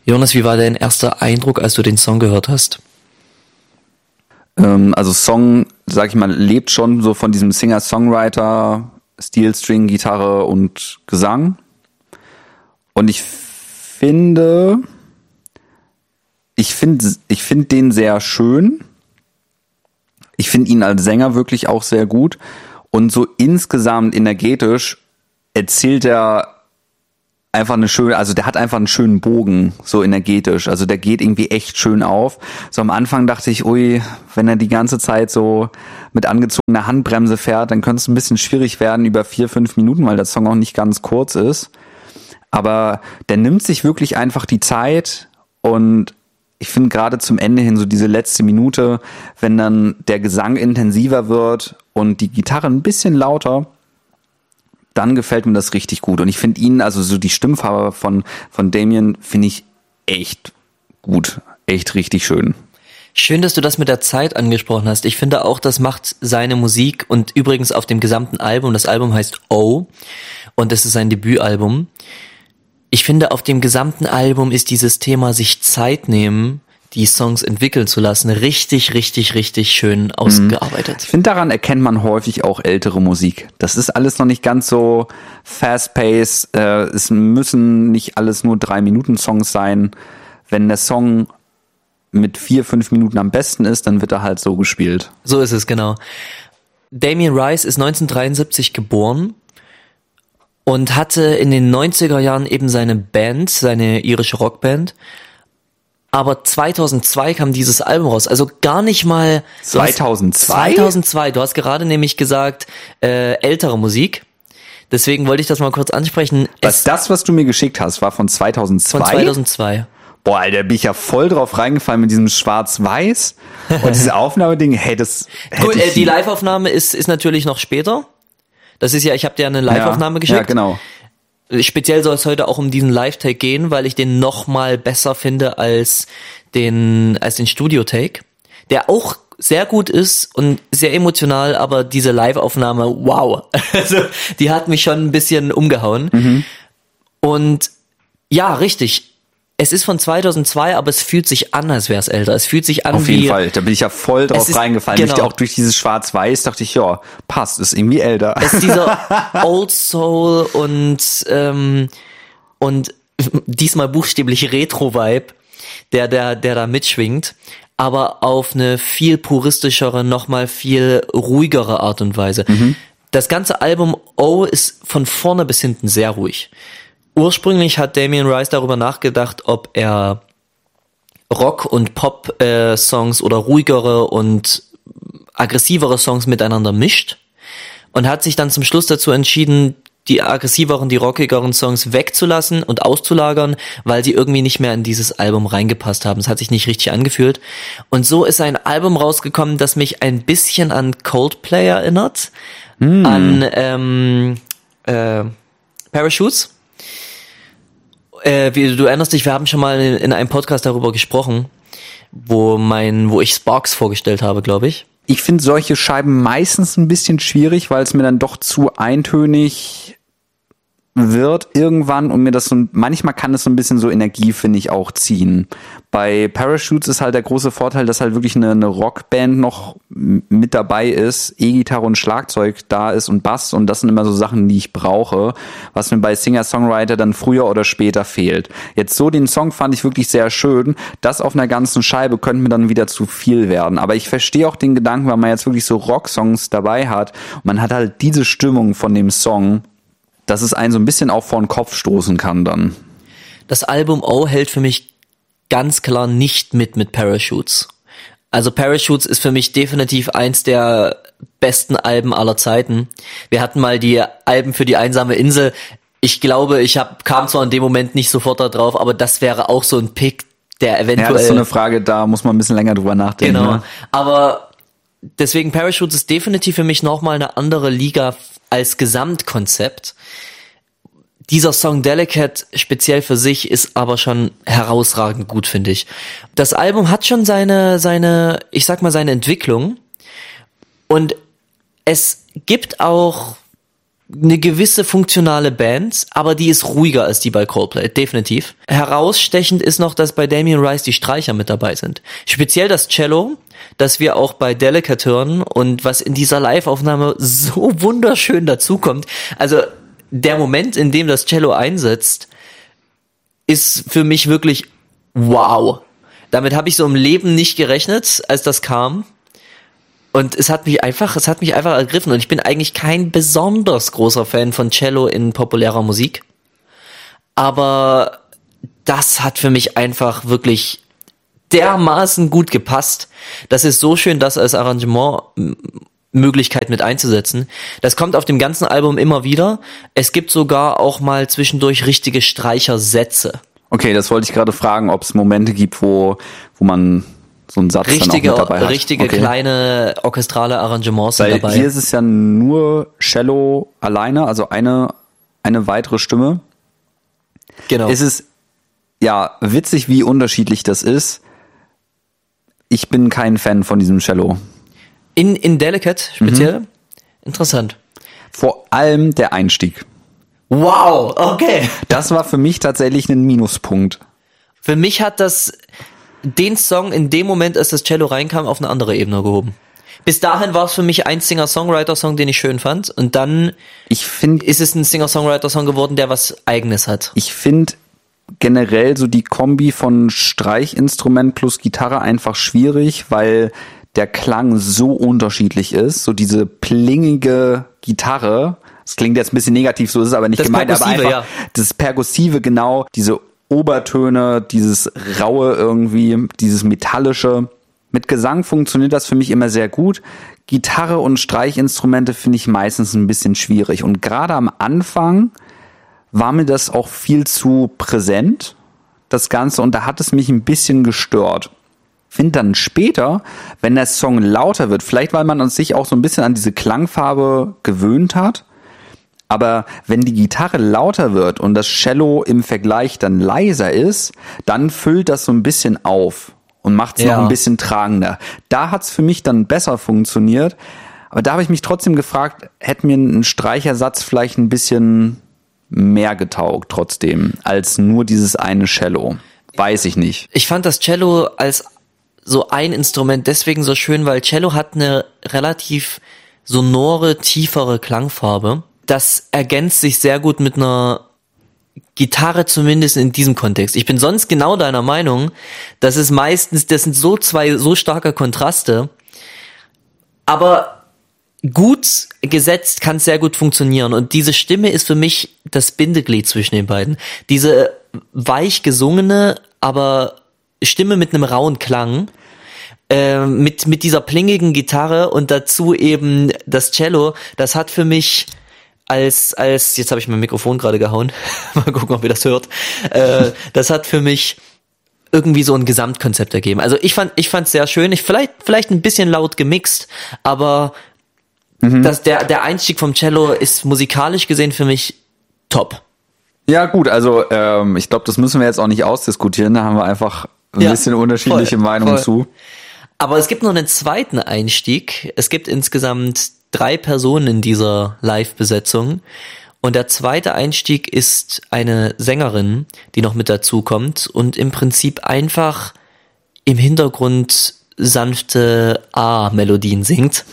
Jonas, wie war dein erster Eindruck, als du den Song gehört hast? Also Song, sag ich mal, lebt schon so von diesem Singer-Songwriter, Steel, String, Gitarre und Gesang. Und ich finde den sehr schön. Ich finde ihn als Sänger wirklich auch sehr gut. Und so insgesamt energetisch erzählt er einfach der hat einfach einen schönen Bogen, so energetisch. Also der geht irgendwie echt schön auf. So am Anfang dachte ich, ui, wenn er die ganze Zeit so mit angezogener Handbremse fährt, dann könnte es ein bisschen schwierig werden über 4-5 Minuten, weil der Song auch nicht ganz kurz ist. Aber der nimmt sich wirklich einfach die Zeit und ich finde gerade zum Ende hin so diese letzte Minute, wenn dann der Gesang intensiver wird und die Gitarre ein bisschen lauter, dann gefällt mir das richtig gut. Und ich finde ihn, also so die Stimmfarbe von Damien finde ich echt gut. Echt richtig schön. Schön, dass du das mit der Zeit angesprochen hast. Ich finde auch, das macht seine Musik und übrigens auf dem gesamten Album, das Album heißt O und das ist sein Debütalbum. Ich finde, auf dem gesamten Album ist dieses Thema sich Zeit nehmen, die Songs entwickeln zu lassen, richtig, richtig, richtig schön ausgearbeitet. Ich finde, daran erkennt man häufig auch ältere Musik. Das ist alles noch nicht ganz so fast-paced. Es müssen nicht alles nur 3-Minuten-Songs sein. Wenn der Song mit 4-5 Minuten am besten ist, dann wird er halt so gespielt. So ist es, genau. Damien Rice ist 1973 geboren und hatte in den 90er Jahren eben seine Band, seine irische Rockband. Aber 2002 kam dieses Album raus, also gar nicht mal... 2002? 2002, du hast gerade nämlich gesagt, ältere Musik. Deswegen wollte ich das mal kurz ansprechen. Was du mir geschickt hast, war von 2002? Von 2002. Boah, Alter, bin ich ja voll drauf reingefallen mit diesem Schwarz-Weiß und diese Aufnahmeding, hey, das... Gut, die Live-Aufnahme ist natürlich noch später. Das ist ja, ich habe dir eine Live-Aufnahme geschickt. Ja, genau. Speziell soll es heute auch um diesen Live-Take gehen, weil ich den noch mal besser finde als den Studio-Take, der auch sehr gut ist und sehr emotional, aber diese Live-Aufnahme, wow, also die hat mich schon ein bisschen umgehauen. Mhm. Und ja, richtig, es ist von 2002, aber es fühlt sich an, als wäre es älter. Es fühlt sich an Auf jeden Fall, da bin ich ja voll drauf reingefallen. Genau. Auch durch dieses Schwarz-Weiß dachte ich, ja, passt, ist irgendwie älter. Es ist dieser Old Soul und diesmal buchstäblich Retro-Vibe, der da mitschwingt, aber auf eine viel puristischere, nochmal viel ruhigere Art und Weise. Mhm. Das ganze Album O ist von vorne bis hinten sehr ruhig. Ursprünglich hat Damien Rice darüber nachgedacht, ob er Rock- und Pop-Songs oder ruhigere und aggressivere Songs miteinander mischt und hat sich dann zum Schluss dazu entschieden, die aggressiveren, die rockigeren Songs wegzulassen und auszulagern, weil sie irgendwie nicht mehr in dieses Album reingepasst haben. Es hat sich nicht richtig angefühlt. Und so ist ein Album rausgekommen, das mich ein bisschen an Coldplay erinnert, an Parachutes. Du erinnerst dich, wir haben schon mal in einem Podcast darüber gesprochen, wo ich Sparks vorgestellt habe, glaube ich. Ich finde solche Scheiben meistens ein bisschen schwierig, weil es mir dann doch zu eintönig wird irgendwann und manchmal kann es so ein bisschen so Energie, finde ich, auch ziehen. Bei Parachutes ist halt der große Vorteil, dass halt wirklich eine Rockband noch mit dabei ist, E-Gitarre und Schlagzeug da ist und Bass und das sind immer so Sachen, die ich brauche, was mir bei Singer-Songwriter dann früher oder später fehlt. Jetzt so den Song fand ich wirklich sehr schön, das auf einer ganzen Scheibe könnte mir dann wieder zu viel werden, aber ich verstehe auch den Gedanken, weil man jetzt wirklich so Rocksongs dabei hat und man hat halt diese Stimmung von dem Song, dass es einen so ein bisschen auch vor den Kopf stoßen kann dann. Das Album O hält für mich ganz klar nicht mit Parachutes. Also Parachutes ist für mich definitiv eins der besten Alben aller Zeiten. Wir hatten mal die Alben für die einsame Insel. Ich glaube, kam zwar in dem Moment nicht sofort da drauf, aber das wäre auch so ein Pick, der eventuell... Ja, das ist so eine Frage, da muss man ein bisschen länger drüber nachdenken. Genau, ne? Aber deswegen Parachutes ist definitiv für mich nochmal eine andere Liga als Gesamtkonzept. Dieser Song Delicate speziell für sich ist aber schon herausragend gut, finde ich. Das Album hat schon seine Entwicklung und es gibt auch eine gewisse funktionale Band, aber die ist ruhiger als die bei Coldplay, definitiv. Herausstechend ist noch, dass bei Damien Rice die Streicher mit dabei sind. Speziell das Cello, das wir auch bei Delicate hören und was in dieser Live-Aufnahme so wunderschön dazukommt. Also der Moment, in dem das Cello einsetzt, ist für mich wirklich wow. Damit habe ich so im Leben nicht gerechnet, als das kam. Und es hat mich einfach ergriffen. Und ich bin eigentlich kein besonders großer Fan von Cello in populärer Musik. Aber das hat für mich einfach wirklich dermaßen gut gepasst. Das ist so schön, das als Arrangementmöglichkeit mit einzusetzen. Das kommt auf dem ganzen Album immer wieder. Es gibt sogar auch mal zwischendurch richtige Streichersätze. Okay, das wollte ich gerade fragen, ob es Momente gibt, wo man so einen Satz dann auch mit dabei hat. Richtige kleine orchestrale Arrangements sind dabei. Hier ist es ja nur Cello alleine, also eine weitere Stimme. Genau. Es ist ja witzig, wie unterschiedlich das ist. Ich bin kein Fan von diesem Cello. In Delicate speziell? Interessant. Vor allem der Einstieg. Wow, okay. Das war für mich tatsächlich ein Minuspunkt. Für mich hat das den Song in dem Moment, als das Cello reinkam, auf eine andere Ebene gehoben. Bis dahin war es für mich ein Singer-Songwriter-Song, den ich schön fand. Und dann ist es ein Singer-Songwriter-Song geworden, der was Eigenes hat. Ich finde generell so die Kombi von Streichinstrument plus Gitarre einfach schwierig, weil der Klang so unterschiedlich ist. So diese plingige Gitarre, das klingt jetzt ein bisschen negativ, so ist es aber nicht gemeint, aber einfach das Perkussive, genau, diese Obertöne, dieses Raue irgendwie, dieses Metallische. Mit Gesang funktioniert das für mich immer sehr gut. Gitarre und Streichinstrumente finde ich meistens ein bisschen schwierig. Und gerade am Anfang war mir das auch viel zu präsent, das Ganze, und da hat es mich ein bisschen gestört. Finde dann später, wenn der Song lauter wird, vielleicht weil man sich auch so ein bisschen an diese Klangfarbe gewöhnt hat, aber wenn die Gitarre lauter wird und das Cello im Vergleich dann leiser ist, dann füllt das so ein bisschen auf und macht es noch ein bisschen tragender. Da hat es für mich dann besser funktioniert, aber da habe ich mich trotzdem gefragt, hätte mir ein Streichersatz vielleicht ein bisschen mehr getaugt trotzdem, als nur dieses eine Cello. Weiß ich nicht. Ich fand das Cello als so ein Instrument deswegen so schön, weil Cello hat eine relativ sonore, tiefere Klangfarbe. Das ergänzt sich sehr gut mit einer Gitarre, zumindest in diesem Kontext. Ich bin sonst genau deiner Meinung, das sind so zwei so starke Kontraste, aber gut gesetzt kann es sehr gut funktionieren, und diese Stimme ist für mich das Bindeglied zwischen den beiden. Diese weich gesungene, aber Stimme mit einem rauen Klang, mit dieser plingigen Gitarre und dazu eben das Cello, das hat für mich als jetzt habe ich mein Mikrofon gerade gehauen, mal gucken, ob ihr das hört, das hat für mich irgendwie so ein Gesamtkonzept ergeben. Also ich fand's sehr schön, vielleicht ein bisschen laut gemixt, aber der Einstieg vom Cello ist musikalisch gesehen für mich top. Ja gut, also ich glaube, das müssen wir jetzt auch nicht ausdiskutieren, da haben wir einfach ein bisschen unterschiedliche Meinungen zu. Aber es gibt noch einen zweiten Einstieg. Es gibt insgesamt 3 Personen in dieser Live-Besetzung. Und der zweite Einstieg ist eine Sängerin, die noch mit dazu kommt und im Prinzip einfach im Hintergrund sanfte A-Melodien singt.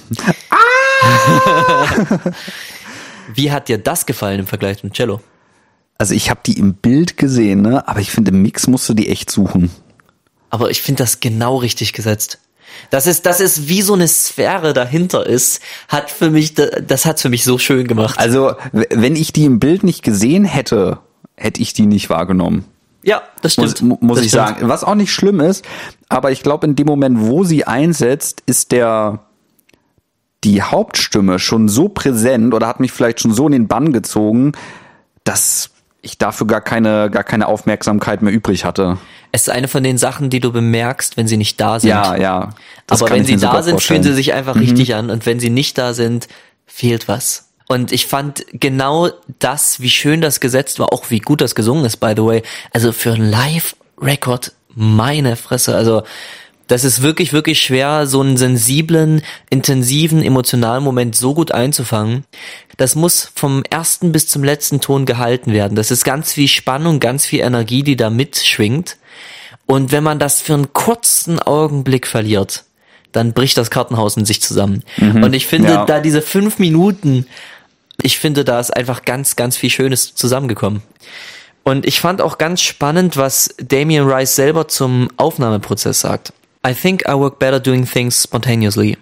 Wie hat dir das gefallen im Vergleich zum Cello? Also ich habe die im Bild gesehen, ne? Aber ich finde, im Mix musst du die echt suchen. Aber ich finde das genau richtig gesetzt. Das ist wie so eine Sphäre dahinter ist, das hat's für mich so schön gemacht. Also, wenn ich die im Bild nicht gesehen hätte, hätte ich die nicht wahrgenommen. Ja, das stimmt. Muss ich sagen. Was auch nicht schlimm ist, aber ich glaube, in dem Moment, wo sie einsetzt, ist die Hauptstimme schon so präsent oder hat mich vielleicht schon so in den Bann gezogen, dass ich dafür gar keine Aufmerksamkeit mehr übrig hatte. Es ist eine von den Sachen, die du bemerkst, wenn sie nicht da sind. Ja. Aber wenn sie da sind, fühlen sie sich einfach richtig an. Und wenn sie nicht da sind, fehlt was. Und ich fand genau das, wie schön das gesetzt war, auch wie gut das gesungen ist, by the way. Also für ein Live-Record, meine Fresse. Also Das ist wirklich, wirklich schwer, so einen sensiblen, intensiven, emotionalen Moment so gut einzufangen. Das muss vom ersten bis zum letzten Ton gehalten werden. Das ist ganz viel Spannung, ganz viel Energie, die da mitschwingt. Und wenn man das für einen kurzen Augenblick verliert, dann bricht das Kartenhaus in sich zusammen. Und ich finde, da diese 5 Minuten, ich finde, da ist einfach ganz, ganz viel Schönes zusammengekommen. Und ich fand auch ganz spannend, was Damien Rice selber zum Aufnahmeprozess sagt. I think I work better doing things spontaneously.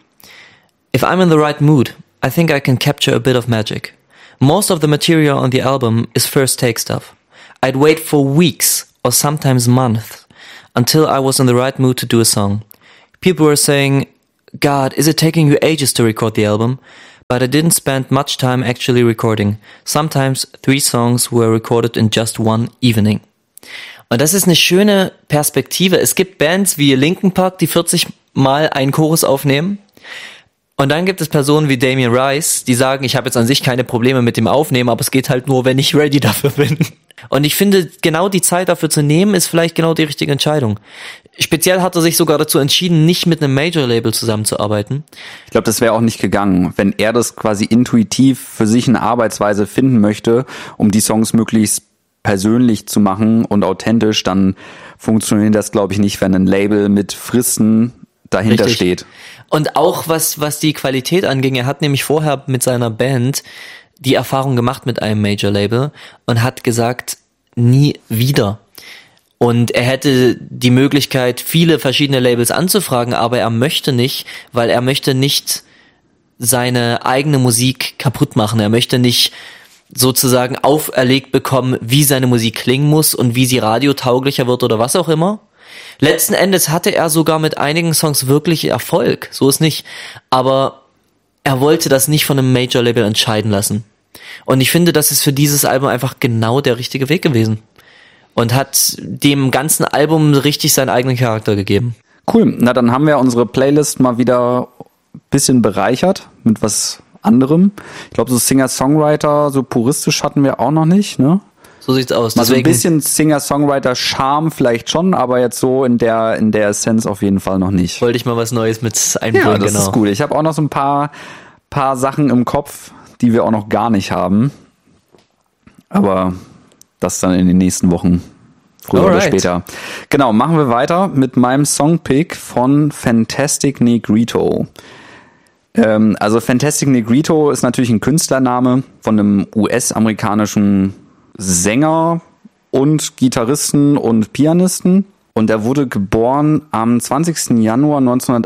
If I'm in the right mood, I think I can capture a bit of magic. Most of the material on the album is first take stuff. I'd wait for weeks or sometimes months until I was in the right mood to do a song. People were saying, God, is it taking you ages to record the album? But I didn't spend much time actually recording. Sometimes 3 songs were recorded in just one evening. Und das ist eine schöne Perspektive. Es gibt Bands wie Linkin Park, die 40 Mal einen Chorus aufnehmen. Und dann gibt es Personen wie Damien Rice, die sagen, ich habe jetzt an sich keine Probleme mit dem Aufnehmen, aber es geht halt nur, wenn ich ready dafür bin. Und ich finde, genau die Zeit dafür zu nehmen, ist vielleicht genau die richtige Entscheidung. Speziell hat er sich sogar dazu entschieden, nicht mit einem Major-Label zusammenzuarbeiten. Ich glaube, das wäre auch nicht gegangen, wenn er das quasi intuitiv für sich eine Arbeitsweise finden möchte, um die Songs möglichst persönlich zu machen und authentisch, dann funktioniert das, glaube ich, nicht, wenn ein Label mit Fristen dahinter steht. Und auch was die Qualität anging, er hat nämlich vorher mit seiner Band die Erfahrung gemacht mit einem Major-Label und hat gesagt, nie wieder. Und er hätte die Möglichkeit, viele verschiedene Labels anzufragen, aber er möchte nicht, weil er möchte nicht seine eigene Musik kaputt machen. Er möchte nicht sozusagen auferlegt bekommen, wie seine Musik klingen muss und wie sie radiotauglicher wird oder was auch immer. Letzten Endes hatte er sogar mit einigen Songs wirklich Erfolg, so ist nicht. Aber er wollte das nicht von einem Major-Label entscheiden lassen. Und ich finde, das ist für dieses Album einfach genau der richtige Weg gewesen. Und hat dem ganzen Album richtig seinen eigenen Charakter gegeben. Cool, na dann haben wir unsere Playlist mal wieder ein bisschen bereichert mit was anderem. Ich glaube, so Singer-Songwriter, so puristisch hatten wir auch noch nicht, ne? So sieht's aus. Mal so ein bisschen Singer-Songwriter-Charme vielleicht schon, aber jetzt so in der Essenz auf jeden Fall noch nicht. Wollte ich mal was Neues mit einbringen, ja, das ist gut. Ich habe auch noch so ein paar Sachen im Kopf, die wir auch noch gar nicht haben. Aber das dann in den nächsten Wochen, früher oder später. Genau, machen wir weiter mit meinem Songpick von Fantastic Negrito. Also Fantastic Negrito ist natürlich ein Künstlername von einem US-amerikanischen Sänger und Gitarristen und Pianisten. Und er wurde geboren am 20. Januar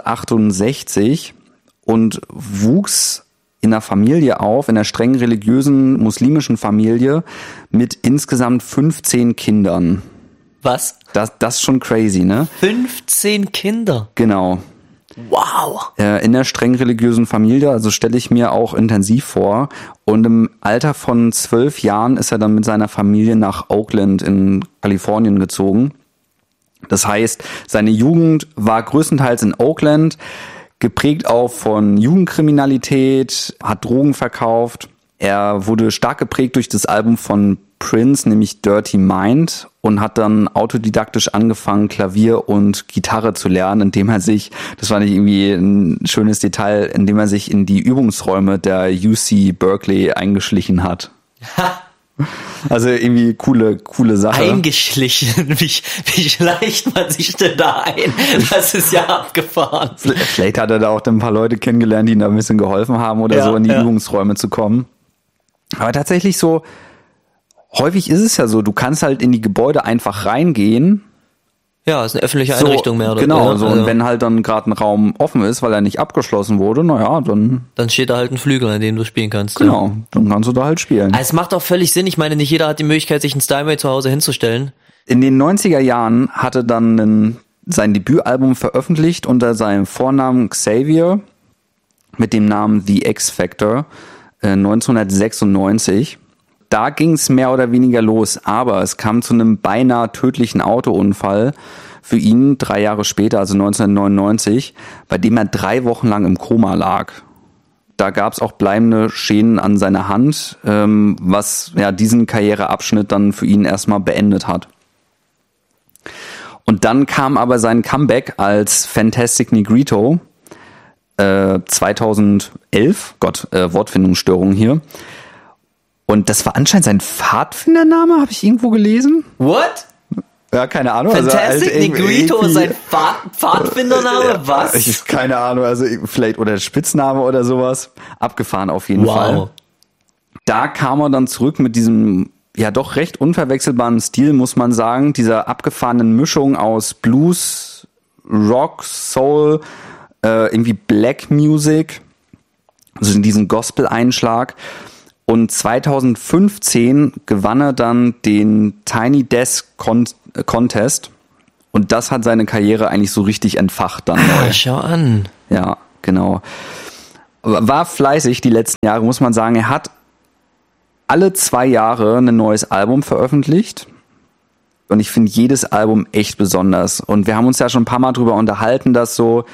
1968 und wuchs in einer Familie auf, in einer streng religiösen muslimischen Familie mit insgesamt 15 Kindern. Was? Das ist schon crazy, ne? 15 Kinder? Genau. Wow. In einer streng religiösen Familie, also stelle ich mir auch intensiv vor. Und im Alter von 12 Jahren ist er dann mit seiner Familie nach Oakland in Kalifornien gezogen. Das heißt, seine Jugend war größtenteils in Oakland, geprägt auch von Jugendkriminalität, hat Drogen verkauft. Er wurde stark geprägt durch das Album von Prince, nämlich Dirty Mind, und hat dann autodidaktisch angefangen, Klavier und Gitarre zu lernen, indem er sich, das fand ich irgendwie ein schönes Detail, indem er sich in die Übungsräume der UC Berkeley eingeschlichen hat. Also irgendwie coole Sache. Eingeschlichen? Wie schleicht man sich denn da ein? Das ist ja abgefahren. Vielleicht hat er da auch ein paar Leute kennengelernt, die ihm da ein bisschen geholfen haben oder so in die Übungsräume zu kommen. Aber tatsächlich so, häufig ist es ja so, du kannst halt in die Gebäude einfach reingehen. Ja, ist eine öffentliche Einrichtung mehr oder weniger. Genau, so. Und wenn halt dann gerade ein Raum offen ist, weil er nicht abgeschlossen wurde, naja, dann steht da halt ein Flügel, an dem du spielen kannst. Genau, dann kannst du da halt spielen. Es macht auch völlig Sinn. Ich meine, nicht jeder hat die Möglichkeit, sich ein Steinway zu Hause hinzustellen. In den 90er Jahren hatte dann sein Debütalbum veröffentlicht unter seinem Vornamen Xavier mit dem Namen The X Factor 1996. Da ging es mehr oder weniger los, aber es kam zu einem beinahe tödlichen Autounfall für ihn 3 Jahre später, also 1999, bei dem er 3 Wochen lang im Koma lag. Da gab es auch bleibende Schäden an seiner Hand, was ja diesen Karriereabschnitt dann für ihn erstmal beendet hat. Und dann kam aber sein Comeback als Fantastic Negrito 2011. Wortfindungsstörung hier. Und das war anscheinend sein Pfadfindername, habe ich irgendwo gelesen. What? Ja, keine Ahnung. Fantastic Negrito ist sein Pfadfindername? Was? Keine Ahnung, also vielleicht oder Spitzname oder sowas. Abgefahren auf jeden Fall. Da kam er dann zurück mit diesem ja doch recht unverwechselbaren Stil, muss man sagen. Dieser abgefahrenen Mischung aus Blues, Rock, Soul, irgendwie Black Music, also diesen Gospel-Einschlag. Und 2015 gewann er dann den Tiny Desk Contest. Und das hat seine Karriere eigentlich so richtig entfacht dann. Schau an. Ja, genau. War fleißig die letzten Jahre, muss man sagen. Er hat alle 2 Jahre ein neues Album veröffentlicht. Und ich finde jedes Album echt besonders. Und wir haben uns ja schon ein paar Mal drüber unterhalten, dass so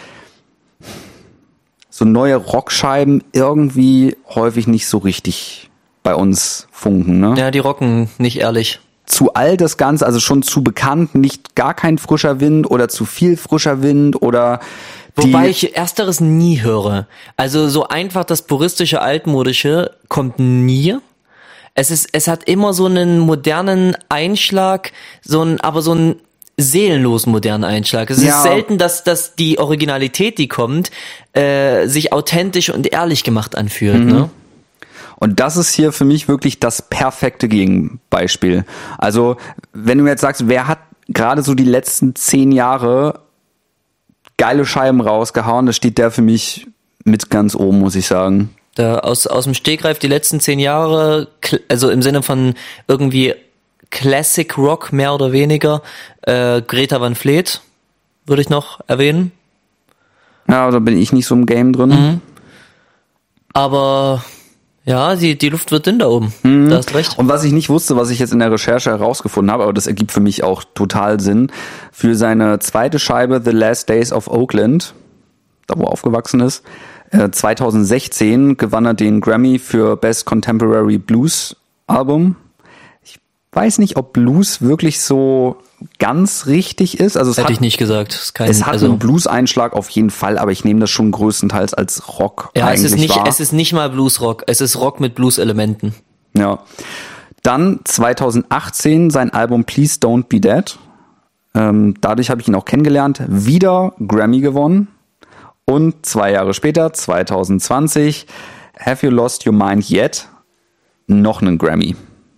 neue Rockscheiben irgendwie häufig nicht so richtig bei uns funken, ne? Ja, die rocken nicht ehrlich. Zu alt das Ganze, also schon zu bekannt, nicht gar kein frischer Wind oder zu viel frischer Wind oder wobei ich Ersteres nie höre. Also so einfach das puristische, altmodische kommt nie. Es hat immer so einen modernen Einschlag, aber so einen seelenlosen modernen Einschlag. Es ist selten, dass die Originalität, die kommt, sich authentisch und ehrlich gemacht anfühlt, ne? Und das ist hier für mich wirklich das perfekte Gegenbeispiel. Also, wenn du jetzt sagst, wer hat gerade so die letzten 10 Jahre geile Scheiben rausgehauen, da steht der für mich mit ganz oben, muss ich sagen. Da aus dem Stegreif die letzten 10 Jahre, also im Sinne von irgendwie Classic Rock, mehr oder weniger, Greta Van Fleet würde ich noch erwähnen. Ja, da bin ich nicht so im Game drin. Aber ja, die Luft wird dünn da oben. Da hast recht. Und was ich nicht wusste, was ich jetzt in der Recherche herausgefunden habe, aber das ergibt für mich auch total Sinn, für seine zweite Scheibe The Last Days of Oakland, da wo er aufgewachsen ist, 2016 gewann er den Grammy für Best Contemporary Blues Album. Ich weiß nicht, ob Blues wirklich so ganz richtig ist. Also hätte ich nicht gesagt. Es hat einen Blues-Einschlag auf jeden Fall, aber ich nehme das schon größtenteils als Rock eigentlich wahr. Es ist nicht mal Blues-Rock, es ist Rock mit Blues-Elementen. Ja. Dann 2018 sein Album Please Don't Be Dead. Dadurch habe ich ihn auch kennengelernt. Wieder Grammy gewonnen. Und 2 Jahre später, 2020, Have You Lost Your Mind Yet? Noch einen Grammy.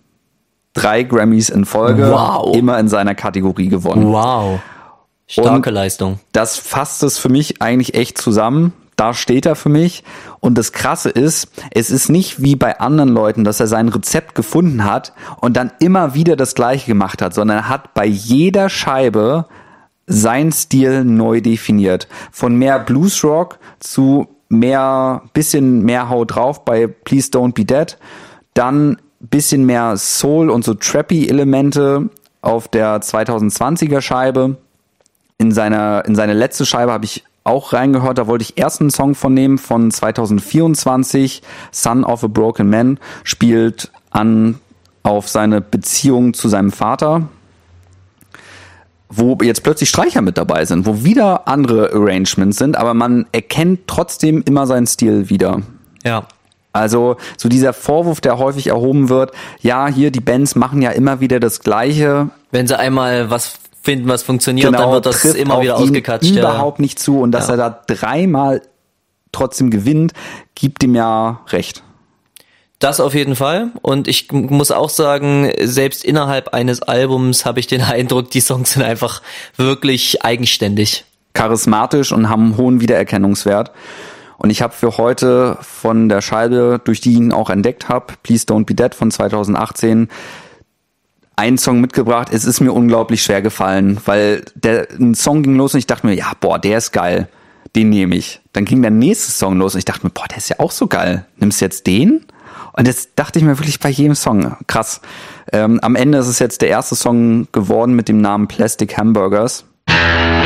3 Grammys in Folge, immer in seiner Kategorie gewonnen. Wow, starke Leistung. Das fasst es für mich eigentlich echt zusammen. Da steht er für mich. Und das Krasse ist, es ist nicht wie bei anderen Leuten, dass er sein Rezept gefunden hat und dann immer wieder das Gleiche gemacht hat, sondern er hat bei jeder Scheibe sein Stil neu definiert. Von mehr Bluesrock zu bisschen mehr Hau drauf bei Please Don't Be Dead. Dann bisschen mehr Soul und so Trappy-Elemente auf der 2020er Scheibe. In seine letzte Scheibe habe ich auch reingehört, da wollte ich erst einen Song von nehmen, von 2024, Son of a Broken Man, spielt an auf seine Beziehung zu seinem Vater, wo jetzt plötzlich Streicher mit dabei sind, wo wieder andere Arrangements sind, aber man erkennt trotzdem immer seinen Stil wieder. Ja. Also so dieser Vorwurf, der häufig erhoben wird, ja, hier die Bands machen ja immer wieder das Gleiche. Wenn sie einmal was finden, was funktioniert, dann wird das immer wieder ausgekatscht. Überhaupt nicht zu und dass er da 3-mal trotzdem gewinnt, gibt ihm ja recht. Das auf jeden Fall. Und ich muss auch sagen, selbst innerhalb eines Albums habe ich den Eindruck, die Songs sind einfach wirklich eigenständig. Charismatisch und haben einen hohen Wiedererkennungswert. Und ich habe für heute von der Scheibe, durch die ich ihn auch entdeckt habe, Please Don't Be Dead von 2018, einen Song mitgebracht. Es ist mir unglaublich schwer gefallen, weil ein Song ging los und ich dachte mir, ja, boah, der ist geil. Den nehme ich. Dann ging der nächste Song los und ich dachte mir, boah, der ist ja auch so geil. Nimmst du jetzt den? Und jetzt dachte ich mir wirklich bei jedem Song, krass. Am Ende ist es jetzt der erste Song geworden mit dem Namen Plastic Hamburgers.